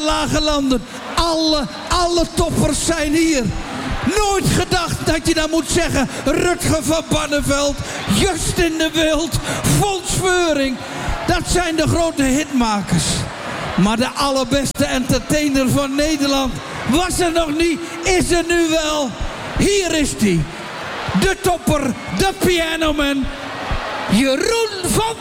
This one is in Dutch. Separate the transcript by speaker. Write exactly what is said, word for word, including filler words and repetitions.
Speaker 1: Lage Landen. Alle, alle toppers zijn hier. Nooit gedacht dat je dan moet zeggen... Rutger van Barneveld, Justin de Wild, Fons Veuring. Dat zijn de grote hitmakers. Maar de allerbeste entertainer van Nederland... was er nog niet, is er nu wel. Hier is hij. De topper, de pianoman... Jeroen van